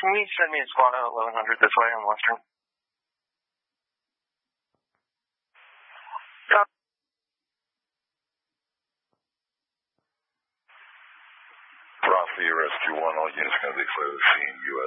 Can you send me a squad out 1100 this way on Western? Bravo, rescue 1, all units going to be clear to the scene, U.S.